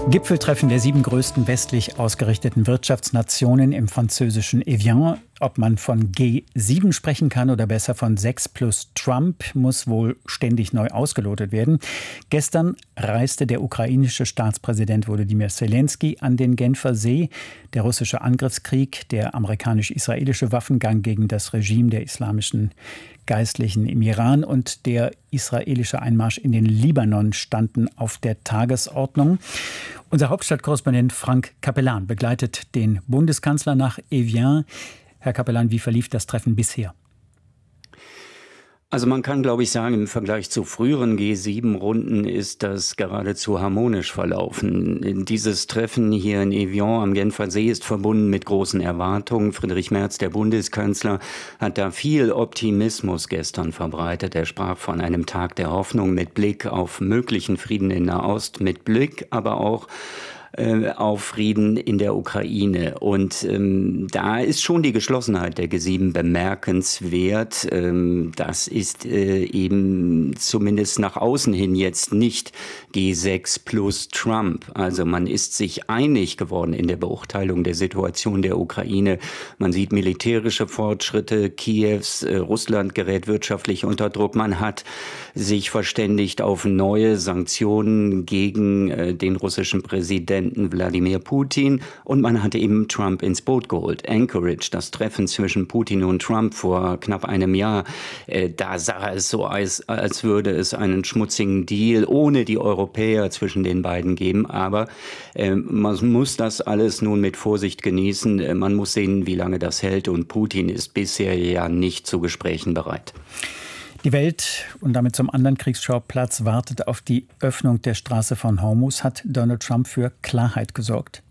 Gipfeltreffen der 7 größten westlich ausgerichteten Wirtschaftsnationen im französischen Evian. Ob man von G7 sprechen kann oder besser von 6 plus Trump, muss wohl ständig neu ausgelotet werden. Gestern reiste der ukrainische Staatspräsident Volodymyr Zelensky an den Genfer See. Der russische Angriffskrieg, der amerikanisch-israelische Waffengang gegen das Regime der islamischen Geistlichen im Iran und der israelische Einmarsch in den Libanon standen auf der Tagesordnung. Unser Hauptstadtkorrespondent Frank Capellan begleitet den Bundeskanzler nach Evian. Herr Capellan, wie verlief das Treffen bisher? Also man kann, glaube ich, sagen, im Vergleich zu früheren G7-Runden ist das geradezu harmonisch verlaufen. Dieses Treffen hier in Evian am Genfer See ist verbunden mit großen Erwartungen. Friedrich Merz, der Bundeskanzler, hat da viel Optimismus gestern verbreitet. Er sprach von einem Tag der Hoffnung mit Blick auf möglichen Frieden in Nahost, mit Blick aber auch auf Frieden in der Ukraine. Und da ist schon die Geschlossenheit der G7 bemerkenswert. Das ist eben zumindest nach außen hin jetzt nicht G6 plus Trump. Also man ist sich einig geworden in der Beurteilung der Situation der Ukraine. Man sieht militärische Fortschritte Kiews, Russland gerät wirtschaftlich unter Druck. Man hat sich verständigt auf neue Sanktionen gegen den russischen Präsidenten Wladimir Putin, und man hat eben Trump ins Boot geholt. Anchorage, das Treffen zwischen Putin und Trump vor knapp einem Jahr, da sah es so aus, als würde es einen schmutzigen Deal ohne die Europäer zwischen den beiden geben. Aber man muss das alles nun mit Vorsicht genießen. Man muss sehen, wie lange das hält, und Putin ist bisher ja nicht zu Gesprächen bereit. Die Welt und damit zum anderen Kriegsschauplatz wartet auf die Öffnung der Straße von Hormuz. Hat Donald Trump für Klarheit gesorgt?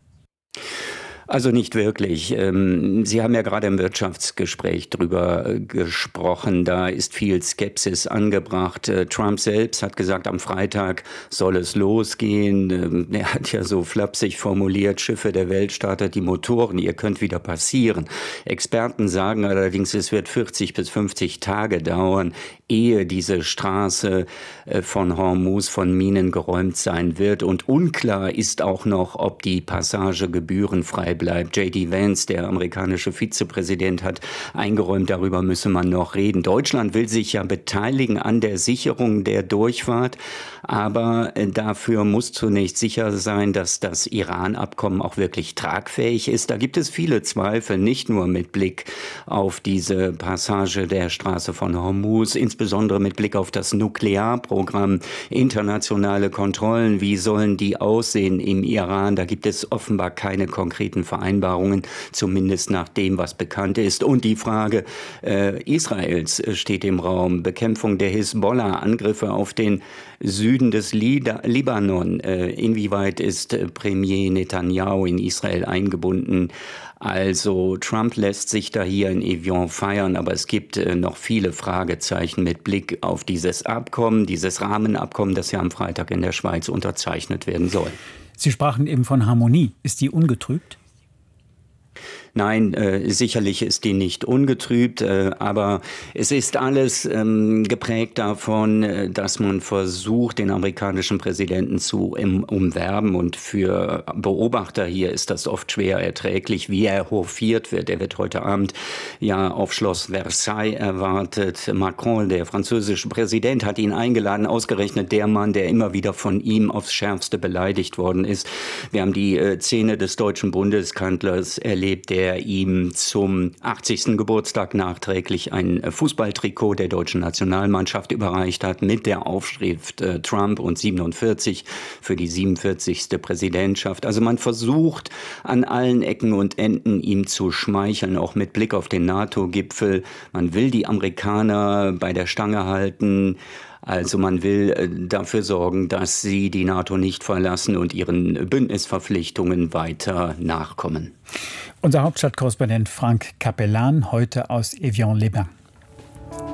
Also nicht wirklich. Sie haben ja gerade im Wirtschaftsgespräch drüber gesprochen. Da ist viel Skepsis angebracht. Trump selbst hat gesagt, am Freitag soll es losgehen. Er hat ja so flapsig formuliert, Schiffe der Welt startet die Motoren, ihr könnt wieder passieren. Experten sagen allerdings, es wird 40 bis 50 Tage dauern, ehe diese Straße von Hormuz von Minen geräumt sein wird. Und unklar ist auch noch, ob die Passage gebührenfrei bleibt. J.D. Vance, der amerikanische Vizepräsident, hat eingeräumt, darüber müsse man noch reden. Deutschland will sich ja beteiligen an der Sicherung der Durchfahrt, aber dafür muss zunächst sicher sein, dass das Iran-Abkommen auch wirklich tragfähig ist. Da gibt es viele Zweifel, nicht nur mit Blick auf diese Passage der Straße von Hormuz, insbesondere mit Blick auf das Nuklearprogramm, internationale Kontrollen, wie sollen die aussehen im Iran? Da gibt es offenbar keine konkreten Vereinbarungen, zumindest nach dem, was bekannt ist. Und die Frage Israels steht im Raum. Bekämpfung der Hisbollah, Angriffe auf den Süden des Libanon. Inwieweit ist Premier Netanyahu in Israel eingebunden? Also Trump lässt sich da hier in Evian feiern, aber es gibt noch viele Fragezeichen mit Blick auf dieses Abkommen, dieses Rahmenabkommen, das ja am Freitag in der Schweiz unterzeichnet werden soll. Sie sprachen eben von Harmonie. Ist die ungetrübt? Nein, sicherlich ist die nicht ungetrübt, aber es ist alles geprägt davon, dass man versucht, den amerikanischen Präsidenten zu umwerben, und für Beobachter hier ist das oft schwer erträglich, wie er hofiert wird. Er wird heute Abend ja auf Schloss Versailles erwartet. Macron, der französische Präsident, hat ihn eingeladen, ausgerechnet der Mann, der immer wieder von ihm aufs Schärfste beleidigt worden ist. Wir haben die Szene des deutschen Bundeskanzlers erlebt, der ihm zum 80. Geburtstag nachträglich ein Fußballtrikot der deutschen Nationalmannschaft überreicht hat mit der Aufschrift Trump und 47 für die 47. Präsidentschaft. Also man versucht an allen Ecken und Enden ihm zu schmeicheln, auch mit Blick auf den NATO-Gipfel. Man will die Amerikaner bei der Stange halten. Also man will dafür sorgen, dass sie die NATO nicht verlassen und ihren Bündnisverpflichtungen weiter nachkommen. Unser Hauptstadtkorrespondent Frank Capellan, heute aus Evian-les-Bains.